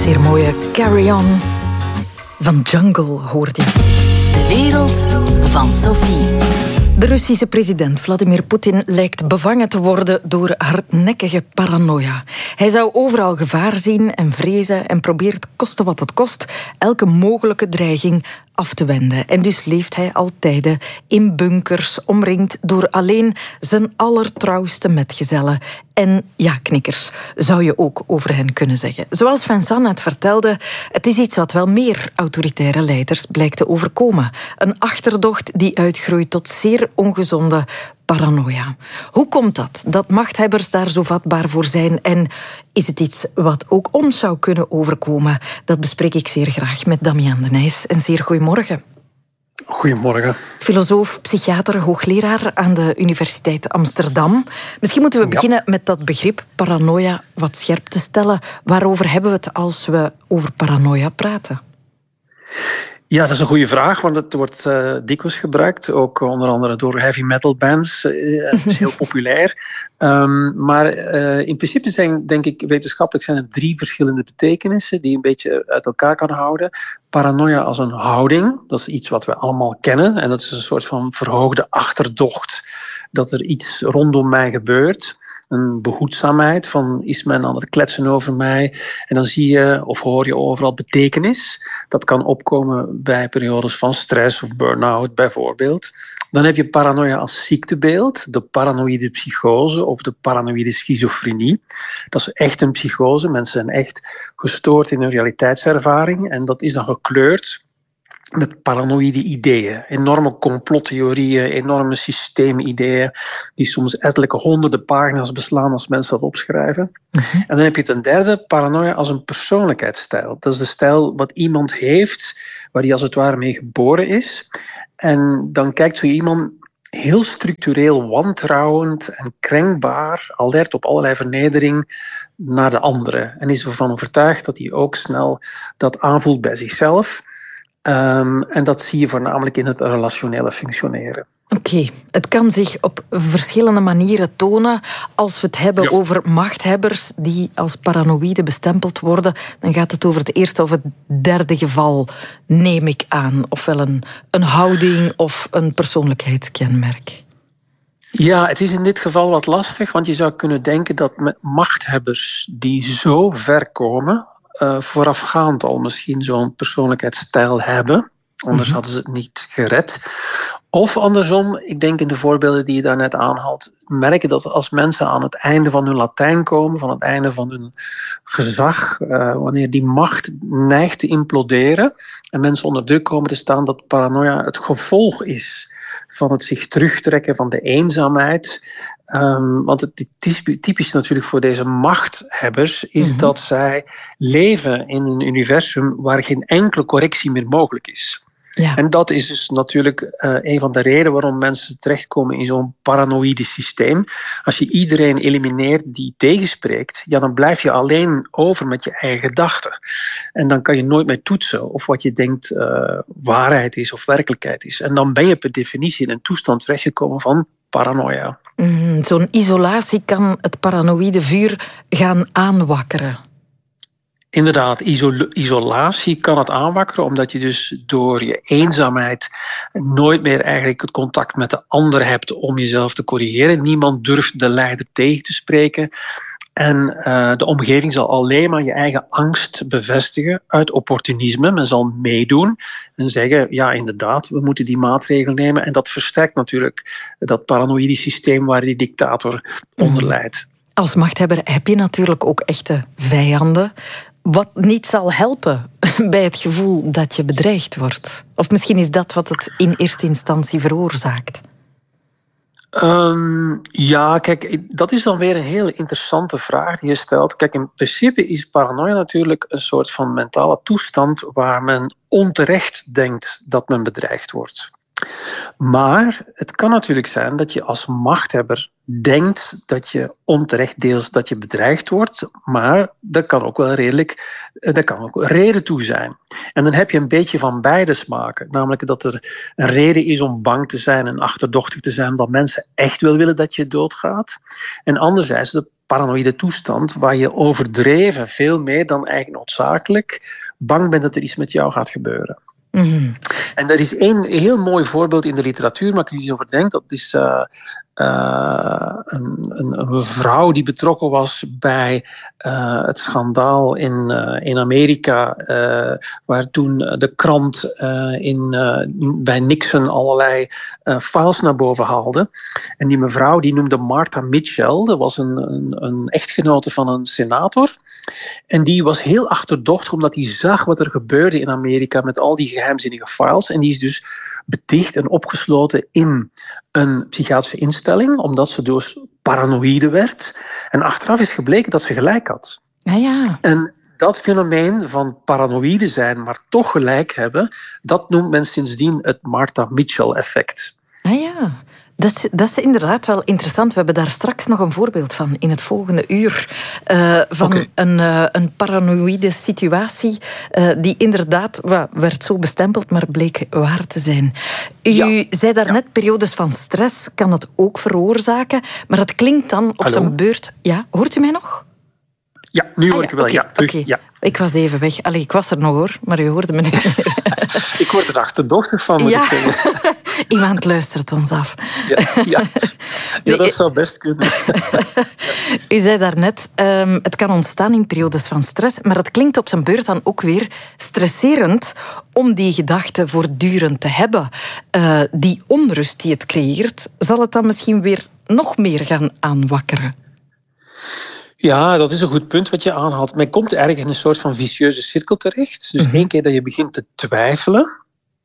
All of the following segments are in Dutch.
Zeer mooie Carry On van Jungle hoorde je. De wereld van Sophie. De Russische president Vladimir Poetin lijkt bevangen te worden door hardnekkige paranoia. Hij zou overal gevaar zien en vrezen en probeert, koste wat het kost, elke mogelijke dreiging af te wenden. En dus leeft hij al tijden in bunkers, omringd door alleen zijn allertrouwste metgezellen. En ja, knikkers, zou je ook over hen kunnen zeggen. Zoals Vincent net vertelde, het is iets wat wel meer autoritaire leiders blijkt te overkomen. Een achterdocht die uitgroeit tot zeer ongezonde paranoia. Hoe komt dat machthebbers daar zo vatbaar voor zijn? En is het iets wat ook ons zou kunnen overkomen? Dat bespreek ik zeer graag met Damian de Nijs. En zeer goedemorgen. Goedemorgen. Filosoof, psychiater, hoogleraar aan de Universiteit Amsterdam. Misschien moeten we beginnen met dat begrip paranoia wat scherp te stellen. Waarover hebben we het als we over paranoia praten? Ja, dat is een goede vraag, want het wordt dikwijls gebruikt. Ook onder andere door heavy metal bands. Het is heel populair. Maar in principe zijn, denk ik, wetenschappelijk zijn er 3 verschillende betekenissen die een beetje uit elkaar kan houden. Paranoia als een houding, dat is iets wat we allemaal kennen. En dat is een soort van verhoogde achterdocht dat er iets rondom mij gebeurt. Een behoedzaamheid van, is men aan het kletsen over mij? En dan zie je of hoor je overal betekenis. Dat kan opkomen bij periodes van stress of burn-out bijvoorbeeld. Dan heb je paranoia als ziektebeeld, de paranoïde psychose of de paranoïde schizofrenie. Dat is echt een psychose. Mensen zijn echt gestoord in hun realiteitservaring. En dat is dan gekleurd met paranoïde ideeën, enorme complottheorieën, enorme systeemideeën die soms ettelijke honderden pagina's beslaan als mensen dat opschrijven. En dan heb je ten derde paranoia als een persoonlijkheidsstijl. Dat is de stijl wat iemand heeft, waar hij als het ware mee geboren is. En dan kijkt zo iemand heel structureel wantrouwend en krenkbaar, alert op allerlei vernedering naar de anderen. En is ervan overtuigd dat hij ook snel dat aanvoelt bij zichzelf. En dat zie je voornamelijk in het relationele functioneren. Oké, het kan zich op verschillende manieren tonen. Als we het hebben over machthebbers die als paranoïde bestempeld worden, dan gaat het over het eerste of het derde geval, neem ik aan. Ofwel een houding of een persoonlijkheidskenmerk. Ja, het is in dit geval wat lastig, want je zou kunnen denken dat met machthebbers die zo ver komen, voorafgaand al misschien zo'n persoonlijkheidsstijl hebben. Anders hadden ze het niet gered. Of andersom, ik denk in de voorbeelden die je daarnet aanhaalt, merken dat als mensen aan het einde van hun Latijn komen, van het einde van hun gezag, wanneer die macht neigt te imploderen en mensen onder druk komen te staan, dat paranoia het gevolg is van het zich terugtrekken, van de eenzaamheid. Want het typisch natuurlijk voor deze machthebbers is dat zij leven in een universum waar geen enkele correctie meer mogelijk is. Ja. En dat is dus natuurlijk een van de redenen waarom mensen terechtkomen in zo'n paranoïde systeem. Als je iedereen elimineert die tegenspreekt, ja, dan blijf je alleen over met je eigen gedachten. En dan kan je nooit meer toetsen of wat je denkt waarheid is of werkelijkheid is. En dan ben je per definitie in een toestand terechtgekomen van paranoia. Zo'n isolatie kan het paranoïde vuur gaan aanwakkeren. Inderdaad, isolatie kan het aanwakkeren, omdat je dus door je eenzaamheid nooit meer eigenlijk het contact met de ander hebt om jezelf te corrigeren. Niemand durft de leider tegen te spreken. En de omgeving zal alleen maar je eigen angst bevestigen uit opportunisme. Men zal meedoen en zeggen, ja inderdaad, we moeten die maatregelen nemen. En dat versterkt natuurlijk dat paranoïde systeem waar die dictator onder lijdt. Als machthebber heb je natuurlijk ook echte vijanden. Wat niet zal helpen bij het gevoel dat je bedreigd wordt. Of misschien is dat wat het in eerste instantie veroorzaakt. Ja, kijk, dat is dan weer een hele interessante vraag die je stelt. Kijk, in principe is paranoia natuurlijk een soort van mentale toestand waar men onterecht denkt dat men bedreigd wordt. Maar het kan natuurlijk zijn dat je als machthebber denkt dat je onterecht deels dat je bedreigd wordt, maar dat kan ook wel daar kan ook een reden toe zijn. En dan heb je een beetje van beide smaken. Namelijk dat er een reden is om bang te zijn en achterdochtig te zijn, dat mensen echt wel willen dat je doodgaat. En anderzijds, de paranoïde toestand waar je overdreven veel meer dan eigenlijk noodzakelijk bang bent dat er iets met jou gaat gebeuren. Mhm. En er is één heel mooi voorbeeld in de literatuur, maar ik je over denk, dat is een vrouw die betrokken was bij het schandaal in Amerika, waar toen de krant bij Nixon allerlei files naar boven haalde. En die mevrouw die noemde Martha Mitchell, dat was een echtgenote van een senator. En die was heel achterdochtig omdat hij zag wat er gebeurde in Amerika met al die geheimzinnige files. En die is dus beticht en opgesloten in een psychiatrische instelling, omdat ze dus paranoïde werd. En achteraf is gebleken dat ze gelijk had. Ah, ja. En dat fenomeen van paranoïde zijn, maar toch gelijk hebben, dat noemt men sindsdien het Martha Mitchell-effect. Ah ja, dat is inderdaad wel interessant. We hebben daar straks nog een voorbeeld van in het volgende uur. Van een paranoïde situatie die inderdaad werd zo bestempeld, maar bleek waar te zijn. U zei daarnet, periodes van stress kan het ook veroorzaken, maar dat klinkt dan op zijn beurt... Ja, hoort u mij nog? Ja, nu hoor ik wel. Okay, ja, terug. Okay. Ja. Ik was even weg. Allee, ik was er nog hoor, maar u hoorde me niet. Ik word er achterdochtig van, moet ik zeggen. Iemand luistert ons af. Ja, dat zou best kunnen. U zei daarnet, het kan ontstaan in periodes van stress, maar het klinkt op zijn beurt dan ook weer stresserend om die gedachten voortdurend te hebben. Die onrust die het creëert, zal het dan misschien weer nog meer gaan aanwakkeren? Ja, dat is een goed punt wat je aanhaalt. Men komt ergens in een soort van vicieuze cirkel terecht. Dus één keer dat je begint te twijfelen.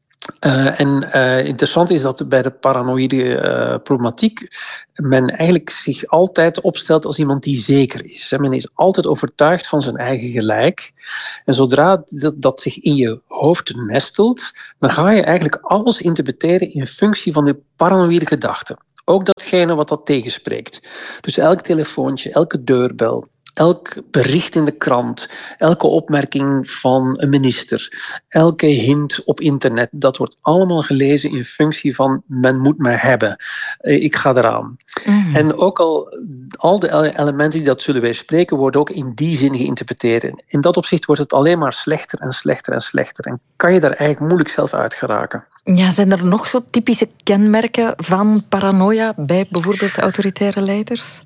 Interessant is dat bij de paranoïde problematiek men eigenlijk zich altijd opstelt als iemand die zeker is. Men is altijd overtuigd van zijn eigen gelijk. En zodra dat zich in je hoofd nestelt, dan ga je eigenlijk alles interpreteren in functie van de paranoïde gedachten. Ook datgene wat dat tegenspreekt. Dus elk telefoontje, elke deurbel, elk bericht in de krant, elke opmerking van een minister, elke hint op internet, dat wordt allemaal gelezen in functie van men moet mij hebben. Ik ga eraan. Mm. En ook al de elementen die dat zullen weerspreken, worden ook in die zin geïnterpreteerd. In dat opzicht wordt het alleen maar slechter en slechter en slechter. En kan je daar eigenlijk moeilijk zelf uit geraken. Ja, zijn er nog zo typische kenmerken van paranoia bij bijvoorbeeld autoritaire leiders?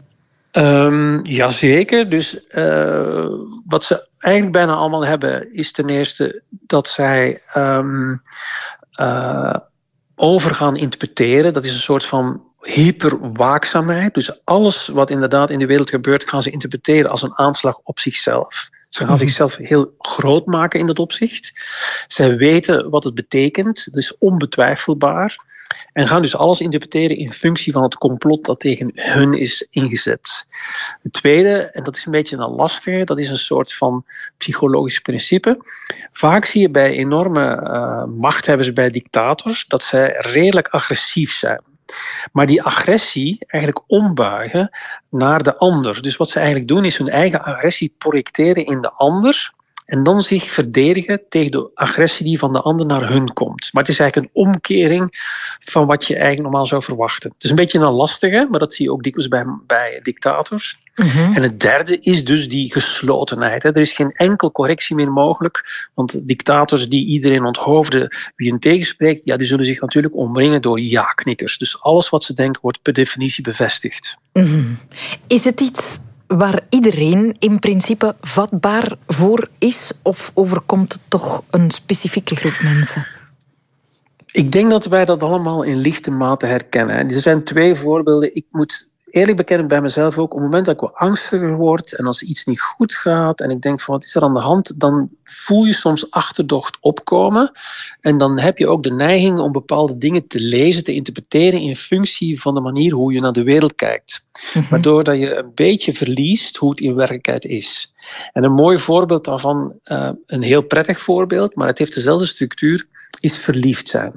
Jazeker. Dus wat ze eigenlijk bijna allemaal hebben, is ten eerste dat zij over gaan interpreteren. Dat is een soort van hyperwaakzaamheid. Dus alles wat inderdaad in de wereld gebeurt, gaan ze interpreteren als een aanslag op zichzelf. Ze gaan zichzelf heel groot maken in dat opzicht. Zij weten wat het betekent, het is onbetwijfelbaar. En gaan dus alles interpreteren in functie van het complot dat tegen hun is ingezet. Het tweede, en dat is een beetje een lastige, dat is een soort van psychologisch principe. Vaak zie je bij enorme machthebbers, bij dictators, dat zij redelijk agressief zijn. Maar die agressie eigenlijk ombuigen naar de ander. Dus wat ze eigenlijk doen is hun eigen agressie projecteren in de ander en dan zich verdedigen tegen de agressie die van de ander naar hun komt. Maar het is eigenlijk een omkering van wat je eigenlijk normaal zou verwachten. Het is een beetje een lastige, maar dat zie je ook dikwijls bij dictators. Mm-hmm. En het derde is dus die geslotenheid. Er is geen enkel correctie meer mogelijk, want dictators die iedereen onthoofden wie hun tegenspreekt, ja, die zullen zich natuurlijk omringen door ja-knikkers. Dus alles wat ze denken wordt per definitie bevestigd. Mm-hmm. Is het iets waar iedereen in principe vatbaar voor is, of overkomt het toch een specifieke groep mensen? Ik denk dat wij dat allemaal in lichte mate herkennen. Er zijn 2 voorbeelden. Ik moet eerlijk bekennen bij mezelf ook, op het moment dat ik wel angstiger word en als iets niet goed gaat en ik denk van wat is er aan de hand, dan voel je soms achterdocht opkomen en dan heb je ook de neiging om bepaalde dingen te lezen, te interpreteren in functie van de manier hoe je naar de wereld kijkt. Mm-hmm. Waardoor dat je een beetje verliest hoe het in werkelijkheid is. En een mooi voorbeeld daarvan, een heel prettig voorbeeld, maar het heeft dezelfde structuur, is verliefd zijn.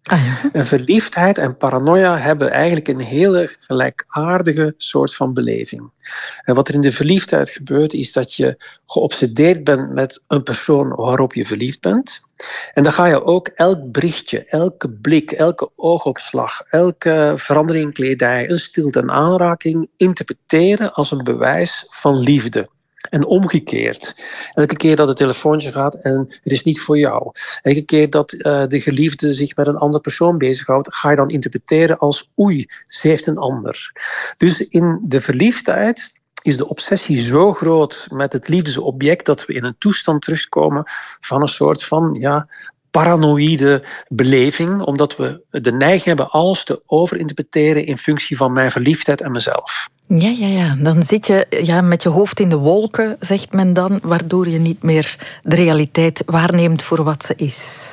En verliefdheid en paranoia hebben eigenlijk een hele gelijkaardige soort van beleving. En wat er in de verliefdheid gebeurt, is dat je geobsedeerd bent met een persoon waarop je verliefd bent. En dan ga je ook elk berichtje, elke blik, elke oogopslag, elke verandering in kledij, een stilte en aanraking interpreteren als een bewijs van liefde. En omgekeerd. Elke keer dat het telefoontje gaat en het is niet voor jou. Elke keer dat de geliefde zich met een andere persoon bezighoudt, ga je dan interpreteren als oei, ze heeft een ander. Dus in de verliefdheid is de obsessie zo groot met het liefdesobject dat we in een toestand terugkomen van een soort van paranoïde beleving, omdat we de neiging hebben alles te overinterpreteren in functie van mijn verliefdheid en mezelf. Ja. Dan zit je met je hoofd in de wolken, zegt men dan, waardoor je niet meer de realiteit waarneemt voor wat ze is.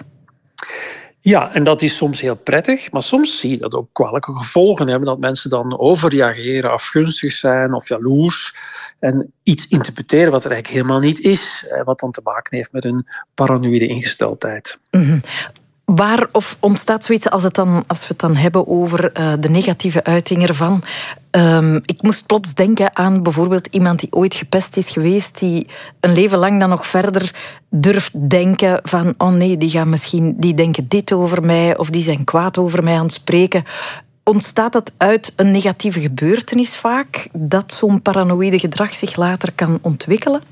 Ja, en dat is soms heel prettig, maar soms zie je dat ook kwalijke gevolgen hebben, dat mensen dan overreageren, afgunstig zijn of jaloers en iets interpreteren wat er eigenlijk helemaal niet is, wat dan te maken heeft met een paranoïde ingesteldheid. Mm-hmm. Waar of ontstaat zoiets als we het dan hebben over de negatieve uiting ervan? Ik moest plots denken aan bijvoorbeeld iemand die ooit gepest is geweest, die een leven lang dan nog verder durft denken van oh nee, die denken dit over mij of die zijn kwaad over mij aan het spreken. Ontstaat dat uit een negatieve gebeurtenis vaak, dat zo'n paranoïde gedrag zich later kan ontwikkelen?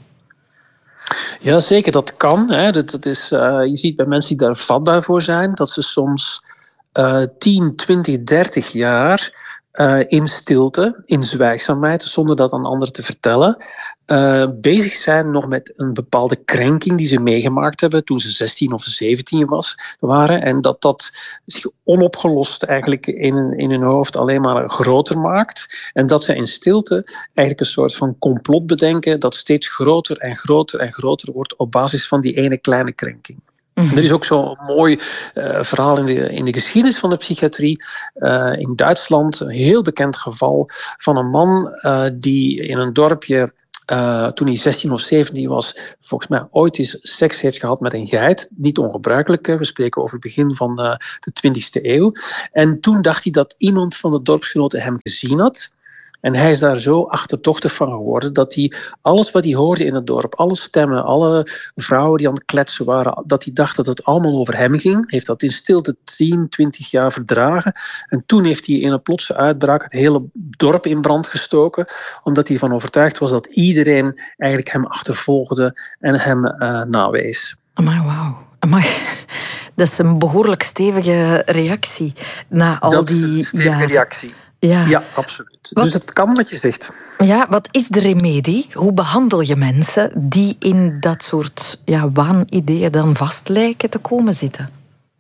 Ja, zeker, dat kan. Hè. Dat is, je ziet bij mensen die daar vatbaar voor zijn, dat ze soms 10, 20, 30 jaar in stilte, in zwijgzaamheid, zonder dat aan anderen te vertellen, bezig zijn nog met een bepaalde krenking die ze meegemaakt hebben toen ze 16 of 17 waren. En dat zich onopgelost eigenlijk in hun hoofd alleen maar groter maakt. En dat ze in stilte eigenlijk een soort van complot bedenken dat steeds groter en groter en groter wordt op basis van die ene kleine krenking. Er is ook zo'n mooi verhaal in de geschiedenis van de psychiatrie. In Duitsland een heel bekend geval van een man die in een dorpje, toen hij 16 of 17 was, volgens mij ooit eens seks heeft gehad met een geit. Niet ongebruikelijk, we spreken over het begin van de 20e eeuw. En toen dacht hij dat iemand van de dorpsgenoten hem gezien had. En hij is daar zo achterdochtig van geworden dat hij alles wat hij hoorde in het dorp, alle stemmen, alle vrouwen die aan het kletsen waren, dat hij dacht dat het allemaal over hem ging. Heeft dat in stilte 10, 20 jaar verdragen. En toen heeft hij in een plotse uitbraak het hele dorp in brand gestoken, omdat hij van overtuigd was dat iedereen eigenlijk hem achtervolgde en hem nawees. Amai, wauw. Amai. Dat is een behoorlijk stevige reactie na al dat die... Dat is een stevige reactie. Ja, absoluut. Dus het kan wat je zegt. Ja, wat is de remedie? Hoe behandel je mensen die in dat soort waanideeën dan vast lijken te komen zitten?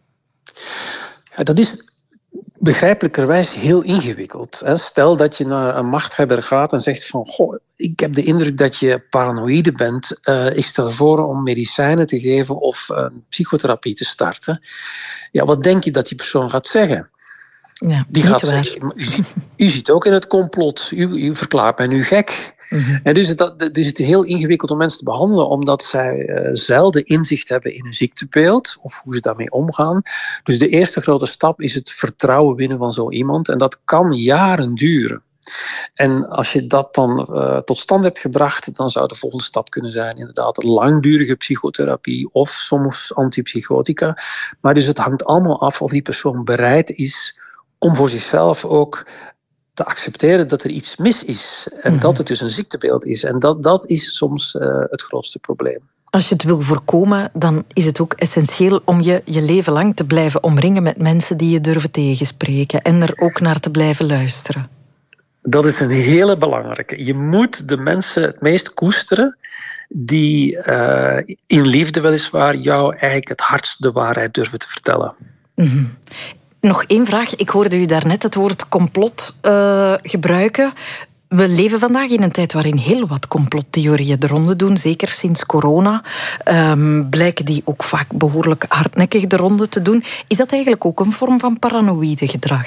Ja, dat is begrijpelijkerwijs heel ingewikkeld. Stel dat je naar een machthebber gaat en zegt van goh, ik heb de indruk dat je paranoïde bent. Ik stel voor om medicijnen te geven of psychotherapie te starten. Ja, wat denk je dat die persoon gaat zeggen? Ja, die gaat zeggen, u zit ook in het complot, u verklaart mij nu gek. Mm-hmm. En dus het is heel ingewikkeld om mensen te behandelen, omdat zij zelden inzicht hebben in hun ziektebeeld of hoe ze daarmee omgaan. Dus de eerste grote stap is het vertrouwen winnen van zo iemand en dat kan jaren duren. En als je dat dan tot stand hebt gebracht, dan zou de volgende stap kunnen zijn inderdaad langdurige psychotherapie of soms antipsychotica. Maar dus het hangt allemaal af of die persoon bereid is om voor zichzelf ook te accepteren dat er iets mis is. En dat het dus een ziektebeeld is. En dat is soms het grootste probleem. Als je het wil voorkomen, dan is het ook essentieel om je leven lang te blijven omringen met mensen die je durven tegenspreken. En er ook naar te blijven luisteren. Dat is een hele belangrijke. Je moet de mensen het meest koesteren die in liefde weliswaar jou eigenlijk het hardst de waarheid durven te vertellen. Mm-hmm. Nog één vraag. Ik hoorde u daarnet het woord complot gebruiken. We leven vandaag in een tijd waarin heel wat complottheorieën de ronde doen. Zeker sinds corona blijken die ook vaak behoorlijk hardnekkig de ronde te doen. Is dat eigenlijk ook een vorm van paranoïde gedrag?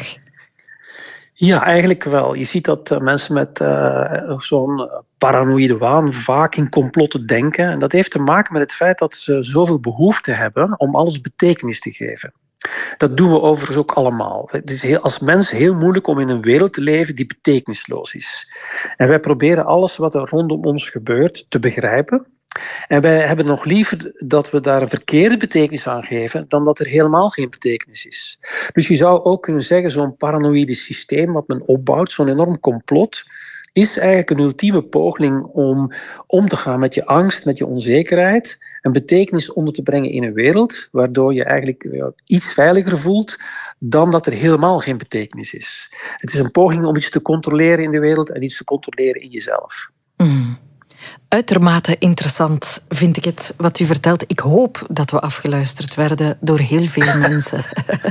Ja, eigenlijk wel. Je ziet dat mensen met zo'n paranoïde waan vaak in complotten denken. En dat heeft te maken met het feit dat ze zoveel behoefte hebben om alles betekenis te geven. Dat doen we overigens ook allemaal. Het is als mens heel moeilijk om in een wereld te leven die betekenisloos is. En wij proberen alles wat er rondom ons gebeurt te begrijpen. En wij hebben nog liever dat we daar een verkeerde betekenis aan geven dan dat er helemaal geen betekenis is. Dus je zou ook kunnen zeggen, zo'n paranoïde systeem wat men opbouwt, zo'n enorm complot, is eigenlijk een ultieme poging om te gaan met je angst, met je onzekerheid, en betekenis onder te brengen in een wereld, waardoor je eigenlijk iets veiliger voelt dan dat er helemaal geen betekenis is. Het is een poging om iets te controleren in de wereld en iets te controleren in jezelf. Uitermate interessant vind ik het wat u vertelt. Ik hoop dat we afgeluisterd werden door heel veel mensen.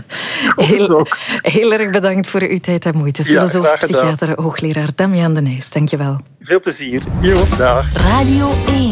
Heel erg bedankt voor uw tijd en moeite. Filosoof, psychiater, hoogleraar Damiaan de Nijs. Dank je wel. Veel plezier. Jo, dag. Radio 1.